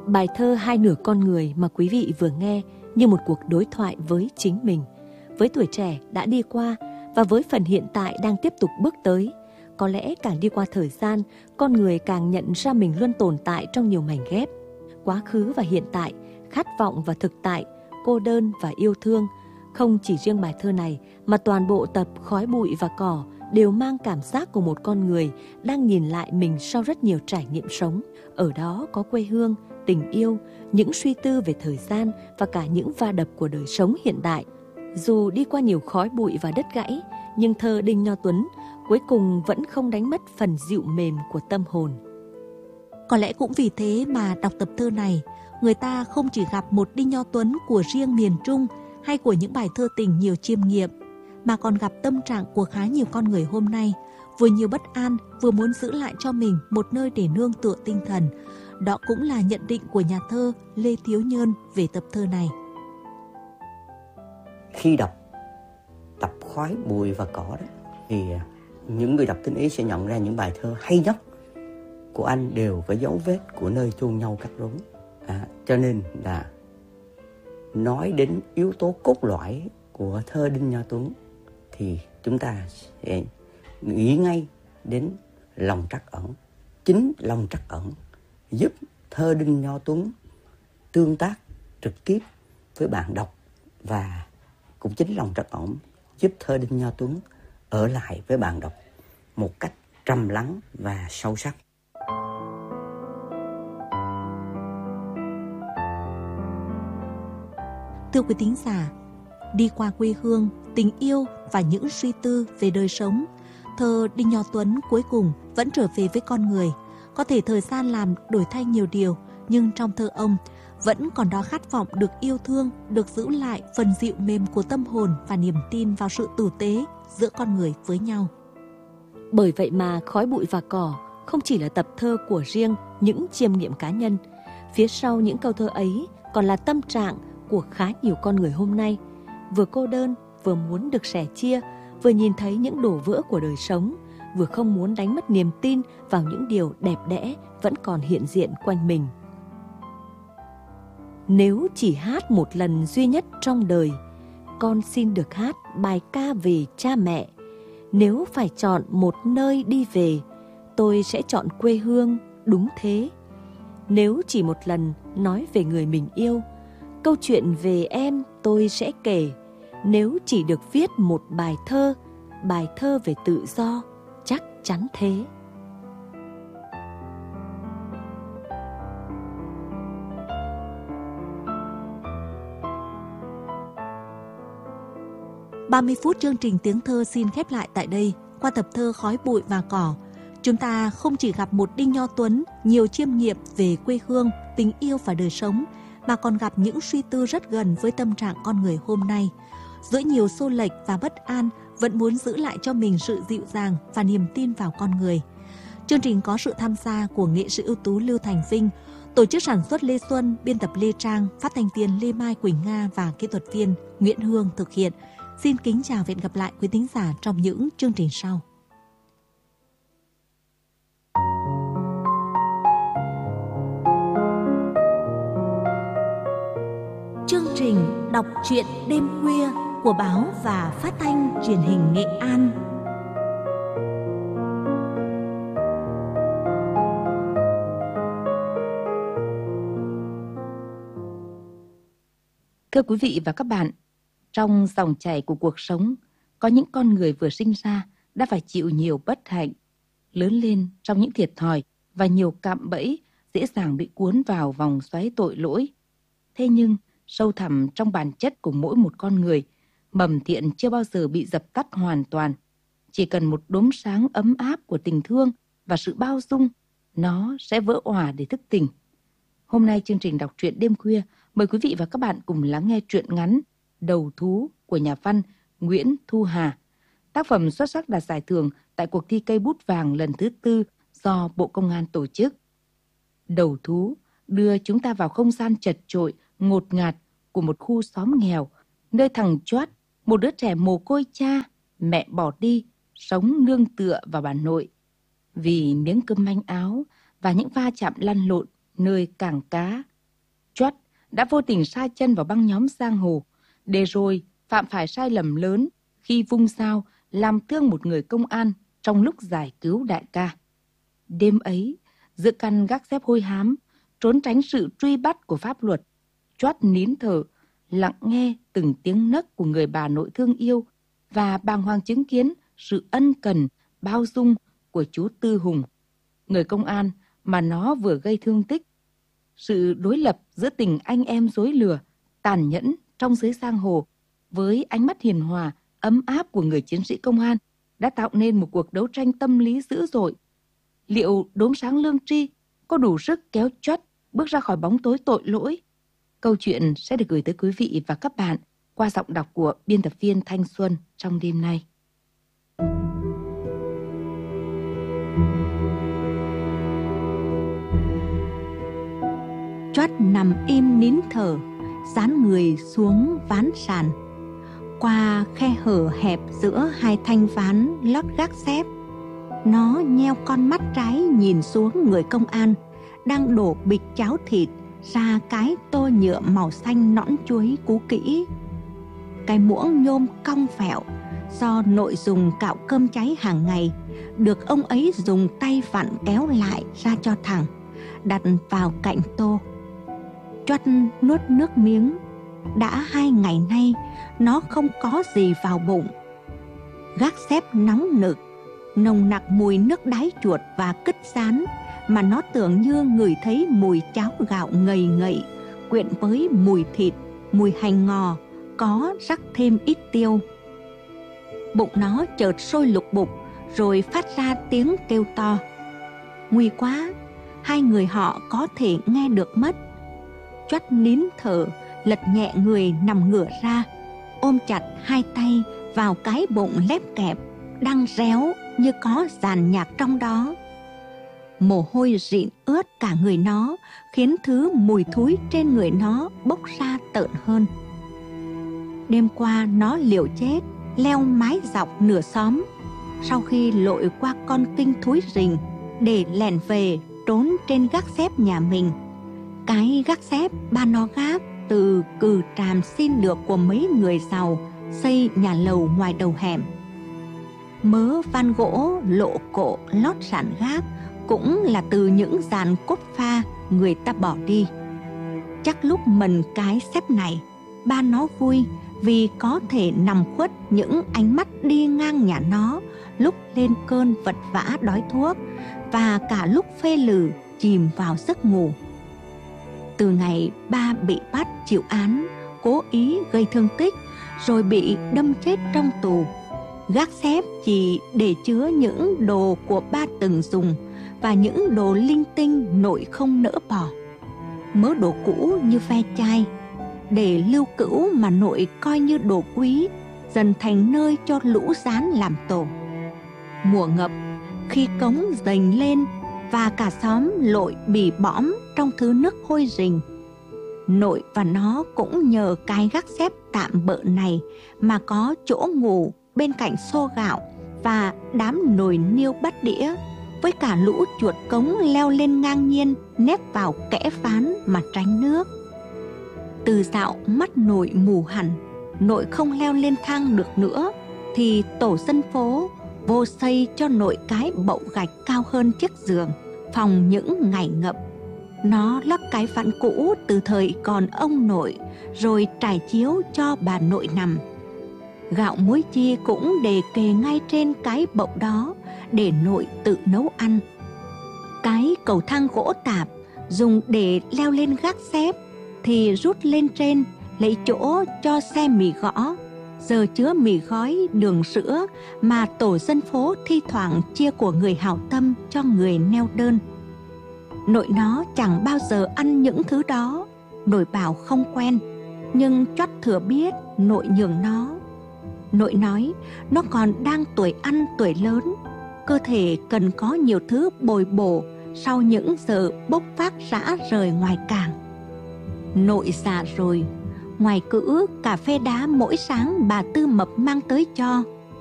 Bài thơ Hai nửa con người mà quý vị vừa nghe như một cuộc đối thoại với chính mình, với tuổi trẻ đã đi qua và với phần hiện tại đang tiếp tục bước tới. Có lẽ càng đi qua thời gian, con người càng nhận ra mình luôn tồn tại trong nhiều mảnh ghép. Quá khứ và hiện tại, khát vọng và thực tại, cô đơn và yêu thương. Không chỉ riêng bài thơ này mà toàn bộ tập Khói bụi và cỏ đều mang cảm giác của một con người đang nhìn lại mình sau rất nhiều trải nghiệm sống. Ở đó có quê hương, tình yêu, những suy tư về thời gian và cả những va đập của đời sống hiện đại. Dù đi qua nhiều khói bụi và đất gãy, nhưng thơ Đinh Nho Tuấn cuối cùng vẫn không đánh mất phần dịu mềm của tâm hồn. Có lẽ cũng vì thế mà đọc tập thơ này, người ta không chỉ gặp một Đinh Nho Tuấn của riêng miền Trung hay của những bài thơ tình nhiều chiêm nghiệm, mà còn gặp tâm trạng của khá nhiều con người hôm nay, vừa nhiều bất an, vừa muốn giữ lại cho mình một nơi để nương tựa tinh thần. Đó cũng là nhận định của nhà thơ Lê Thiếu Nhơn về tập thơ này. Khi đọc tập Khói bụi và cỏ đó, thì những người đọc tinh ý sẽ nhận ra những bài thơ hay nhất của anh đều có dấu vết của nơi chôn nhau cắt rốn. Cho nên là nói đến yếu tố cốt lõi của thơ Đinh Nho Tuấn thì chúng ta sẽ nghĩ ngay đến lòng trắc ẩn. Chính lòng trắc ẩn giúp thơ Đinh Nho Tuấn tương tác trực tiếp với bạn đọc, và cũng chính lòng trắc ẩn giúp thơ Đinh Nho Tuấn ở lại với bạn đọc một cách trầm lắng và sâu sắc. Thưa quý thính giả, đi qua quê hương, tình yêu và những suy tư về đời sống, thơ Đinh Nho Tuấn cuối cùng vẫn trở về với con người. Có thể thời gian làm đổi thay nhiều điều, nhưng trong thơ ông vẫn còn đó khát vọng được yêu thương, được giữ lại phần dịu mềm của tâm hồn và niềm tin vào sự tử tế giữa con người với nhau. Bởi vậy mà Khói bụi và cỏ không chỉ là tập thơ của riêng những chiêm nghiệm cá nhân. Phía sau những câu thơ ấy còn là tâm trạng của khá nhiều con người hôm nay, vừa cô đơn, vừa muốn được sẻ chia, vừa nhìn thấy những đổ vỡ của đời sống, vừa không muốn đánh mất niềm tin vào những điều đẹp đẽ vẫn còn hiện diện quanh mình. Nếu chỉ hát một lần duy nhất trong đời, con xin được hát bài ca về cha mẹ. Nếu phải chọn một nơi đi về, tôi sẽ chọn quê hương, đúng thế. Nếu chỉ một lần nói về người mình yêu, câu chuyện về em tôi sẽ kể. Nếu chỉ được viết một bài thơ về tự do, chắc chắn thế. "30 phút chương trình Tiếng Thơ xin khép lại tại đây. Qua tập thơ Khói bụi và cỏ, chúng ta không chỉ gặp một Đinh Nho Tuấn nhiều chiêm nghiệm về quê hương, tình yêu và đời sống, mà còn gặp những suy tư rất gần với tâm trạng con người hôm nay. Giữa nhiều xô lệch và bất an, vẫn muốn giữ lại cho mình sự dịu dàng và niềm tin vào con người. Chương trình có sự tham gia của nghệ sĩ ưu tú Lưu Thành Vinh, tổ chức sản xuất Lê Xuân, biên tập Lê Trang, phát thanh viên Lê Mai Quỳnh Nga và kỹ thuật viên Nguyễn Hương thực hiện. Xin kính chào và hẹn gặp lại quý thính giả trong những chương trình sau. Chương trình đọc truyện đêm khuya của báo và phát thanh truyền hình Nghệ An. Thưa quý vị và các bạn, trong dòng chảy của cuộc sống, có những con người vừa sinh ra đã phải chịu nhiều bất hạnh, lớn lên trong những thiệt thòi và nhiều cạm bẫy, dễ dàng bị cuốn vào vòng xoáy tội lỗi. Thế nhưng, sâu thẳm trong bản chất của mỗi một con người, mầm thiện chưa bao giờ bị dập tắt hoàn toàn. Chỉ cần một đốm sáng ấm áp của tình thương và sự bao dung, nó sẽ vỡ òa để thức tỉnh. Hôm nay chương trình đọc truyện đêm khuya mời quý vị và các bạn cùng lắng nghe truyện ngắn Đầu thú của nhà văn Nguyễn Thu Hà. Tác phẩm xuất sắc đạt giải thưởng tại cuộc thi cây bút vàng lần thứ 4 do Bộ Công an tổ chức. Đầu thú đưa chúng ta vào không gian chật chội, ngột ngạt của một khu xóm nghèo, nơi thằng Choát, một đứa trẻ mồ côi cha, mẹ bỏ đi, sống nương tựa vào bà nội. Vì miếng cơm manh áo và những va chạm lăn lộn nơi cảng cá, Choát đã vô tình sa chân vào băng nhóm giang hồ, để rồi phạm phải sai lầm lớn khi vung dao làm thương một người công an trong lúc giải cứu đại ca. Đêm ấy, giữa căn gác xếp hôi hám, trốn tránh sự truy bắt của pháp luật, Choát nín thở, lặng nghe từng tiếng nấc của người bà nội thương yêu và bàng hoàng chứng kiến sự ân cần, bao dung của chú Tư Hùng, người công an mà nó vừa gây thương tích. Sự đối lập giữa tình anh em dối lừa, tàn nhẫn trong giới giang hồ với ánh mắt hiền hòa, ấm áp của người chiến sĩ công an đã tạo nên một cuộc đấu tranh tâm lý dữ dội. Liệu đốm sáng lương tri có đủ sức kéo Choát bước ra khỏi bóng tối tội lỗi? Câu chuyện sẽ được gửi tới quý vị và các bạn qua giọng đọc của biên tập viên Thanh Xuân trong đêm nay. Choát nằm im nín thở, dán người xuống ván sàn. Qua khe hở hẹp giữa hai thanh ván lót gác xếp, nó nheo con mắt trái nhìn xuống người công an đang đổ bịch cháo thịt ra cái tô nhựa màu xanh nõn chuối cú kỹ. Cái muỗng nhôm cong vẹo do nội dùng cạo cơm cháy hàng ngày được ông ấy dùng tay vặn kéo lại ra cho thẳng, đặt vào cạnh tô. Choát nuốt nước miếng. Đã 2 ngày nay nó không có gì vào bụng. Gác xếp nóng nực, nồng nặc mùi nước đái chuột và cứt sán, mà nó tưởng như ngửi thấy mùi cháo gạo ngậy ngậy quyện với mùi thịt, mùi hành ngò, có rắc thêm ít tiêu. Bụng nó chợt sôi lục bục rồi phát ra tiếng kêu to. Nguy quá, 2 người họ có thể nghe được mất. Choát nín thở, lật nhẹ người nằm ngửa ra, ôm chặt 2 tay vào cái bụng lép kẹp đang réo như có dàn nhạc trong đó. Mồ hôi rịn ướt cả người nó, khiến thứ mùi thúi trên người nó bốc ra tợn hơn. Đêm qua nó liều chết leo mái dọc nửa xóm, sau khi lội qua con kinh thúi rình để lẻn về trốn trên gác xếp nhà mình. Cái gác xếp ba nó gác từ cừ tràm xin được của mấy người giàu xây nhà lầu ngoài đầu hẻm. Mớ van gỗ lộ cộ lót sàn gác cũng là từ những dàn cốt pha người ta bỏ đi. Chắc lúc mần cái xếp này, ba nó vui vì có thể nằm khuất những ánh mắt đi ngang nhà nó lúc lên cơn vật vã đói thuốc và cả lúc phê lử chìm vào giấc ngủ. Từ ngày ba bị bắt chịu án cố ý gây thương tích rồi bị đâm chết trong tù, gác xếp chỉ để chứa những đồ của ba từng dùng và những đồ linh tinh nội không nỡ bỏ. Mớ đồ cũ như ve chai để lưu cữu mà nội coi như đồ quý dần thành nơi cho lũ gián làm tổ. Mùa ngập, khi cống dành lên và cả xóm lội bì bõm trong thứ nước hôi rình, nội và nó cũng nhờ cái gác xếp tạm bợ này mà có chỗ ngủ bên cạnh xô gạo và đám nồi niêu bát đĩa, với cả lũ chuột cống leo lên ngang nhiên nép vào kẽ ván mà tránh nước. Từ dạo mắt nội mù hẳn, nội không leo lên thang được nữa, thì tổ dân phố vô xây cho nội cái bậu gạch cao hơn chiếc giường phòng những ngày ngập. Nó lót cái ván cũ từ thời còn ông nội rồi trải chiếu cho bà nội nằm. Gạo muối chi cũng để kề ngay trên cái bậu đó để nội tự nấu ăn. Cái cầu thang gỗ tạp dùng để leo lên gác xếp thì rút lên trên lấy chỗ cho xe mì gõ, giờ chứa mì gói, đường sữa mà tổ dân phố thi thoảng chia của người hảo tâm cho người neo đơn. Nội nó chẳng bao giờ ăn những thứ đó, nội bảo không quen, nhưng Choát thừa biết nội nhường nó. Nội nói nó còn đang tuổi ăn tuổi lớn, cơ thể cần có nhiều thứ bồi bổ sau những giờ bốc vác rã rời ngoài cảng. Nội già rồi, ngoài cữ cà phê đá mỗi sáng bà Tư Mập mang tới cho